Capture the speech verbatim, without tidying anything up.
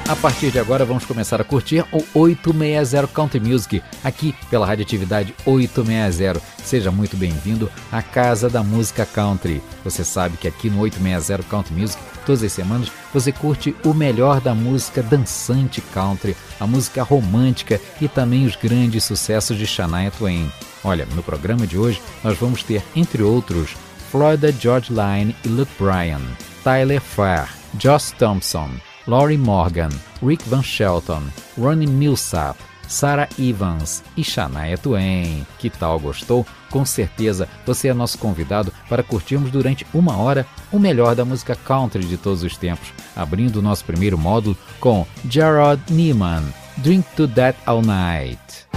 A partir de agora vamos começar a curtir o oitocentos e sessenta Country Music, aqui pela Radioatividade oitocentos e sessenta. Seja muito bem-vindo à Casa da Música Country. Você sabe que aqui no oitocentos e sessenta Country Music, todas as semanas, você curte o melhor da música dançante country, a música romântica e também os grandes sucessos de Shania Twain. Olha, no programa de hoje nós vamos ter, entre outros, Florida Georgia Line e Luke Bryan, Tyler Farr, Josh Thompson, Lori Morgan, Rick Van Shelton, Ronnie Milsap, Sarah Evans e Shania Twain. Que tal, gostou? Com certeza você é nosso convidado para curtirmos durante uma hora o melhor da música country de todos os tempos, abrindo o nosso primeiro módulo com Gerard Neiman, Drink to That All Night.